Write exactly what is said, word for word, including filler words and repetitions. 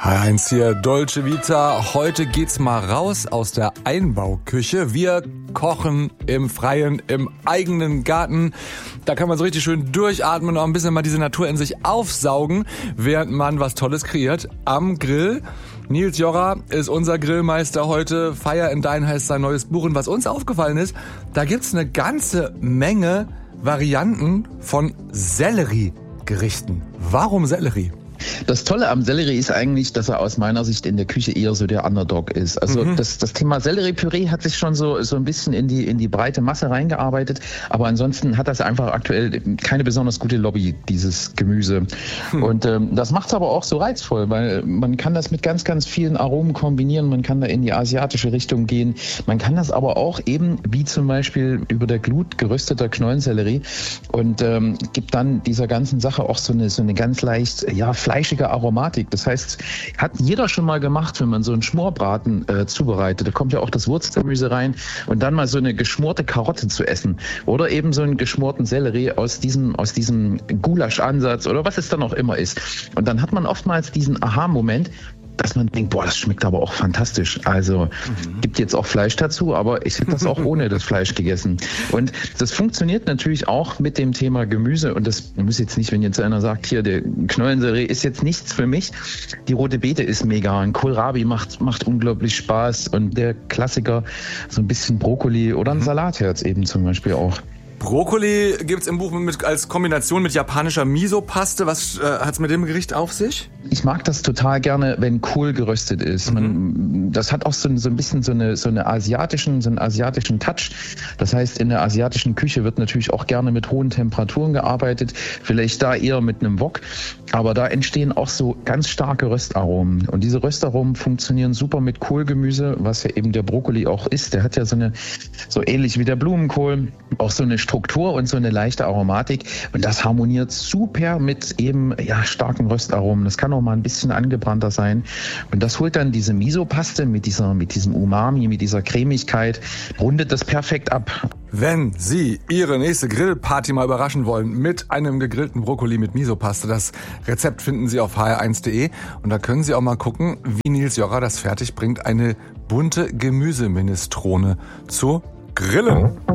H eins hier, Dolce Vita. Heute geht's mal raus aus der Einbauküche. Wir kochen im Freien, im eigenen Garten. Da kann man so richtig schön durchatmen und auch ein bisschen mal diese Natur in sich aufsaugen, während man was Tolles kreiert am Grill. Nils Jorra ist unser Grillmeister heute. Fire and Dine heißt sein neues Buch. Und was uns aufgefallen ist, da gibt's eine ganze Menge Varianten von Selleriegerichten. Warum Sellerie? Das Tolle am Sellerie ist eigentlich, dass er aus meiner Sicht in der Küche eher so der Underdog ist. Also mhm. das, das Thema Selleriepüree hat sich schon so, so ein bisschen in die, in die breite Masse reingearbeitet. Aber ansonsten hat das einfach aktuell keine besonders gute Lobby, dieses Gemüse. Mhm. Und ähm, das macht es aber auch so reizvoll, weil man kann das mit ganz, ganz vielen Aromen kombinieren. Man kann da in die asiatische Richtung gehen. Man kann das aber auch eben, wie zum Beispiel über der Glut gerösteter Knollensellerie, und ähm, gibt dann dieser ganzen Sache auch so eine, so eine ganz leicht, ja, fleischige Aromatik. Das heißt, hat jeder schon mal gemacht, wenn man so einen Schmorbraten äh, zubereitet. Da kommt ja auch das Wurzelgemüse rein und dann mal so eine geschmorte Karotte zu essen oder eben so einen geschmorten Sellerie aus diesem, aus diesem Gulasch-Ansatz oder was es dann auch immer ist. Und dann hat man oftmals diesen Aha-Moment, dass man denkt, boah, das schmeckt aber auch fantastisch. Also mhm. gibt jetzt auch Fleisch dazu, aber ich hätte das auch ohne das Fleisch gegessen. Und das funktioniert natürlich auch mit dem Thema Gemüse. Und das muss jetzt nicht, wenn jetzt einer sagt, hier, der Knollensellerie ist jetzt nichts für mich. Die rote Beete ist mega. Ein Kohlrabi macht, macht unglaublich Spaß. Und der Klassiker, so ein bisschen Brokkoli oder ein mhm. Salatherz eben zum Beispiel auch. Brokkoli gibt's im Buch mit, als Kombination mit japanischer Miso-Paste. Was äh, hat's mit dem Gericht auf sich? Ich mag das total gerne, wenn Kohl geröstet ist. Mhm. Man, das hat auch so, so ein bisschen so eine, so eine asiatischen, so einen asiatischen Touch. Das heißt, in der asiatischen Küche wird natürlich auch gerne mit hohen Temperaturen gearbeitet. Vielleicht da eher mit einem Wok. Aber da entstehen auch so ganz starke Röstaromen. Und diese Röstaromen funktionieren super mit Kohlgemüse, was ja eben der Brokkoli auch ist. Der hat ja so eine, so ähnlich wie der Blumenkohl, auch so eine Struktur und so eine leichte Aromatik. Und das harmoniert super mit eben, ja, starken Röstaromen. Das kann auch mal ein bisschen angebrannter sein. Und das holt dann diese Miso-Paste mit dieser, mit diesem Umami, mit dieser Cremigkeit, rundet das perfekt ab. Wenn Sie Ihre nächste Grillparty mal überraschen wollen mit einem gegrillten Brokkoli mit Miso-Paste, das Rezept finden Sie auf h r eins punkt de und da können Sie auch mal gucken, wie Nils Jorra das fertig bringt, eine bunte Gemüseminestrone zu grillen.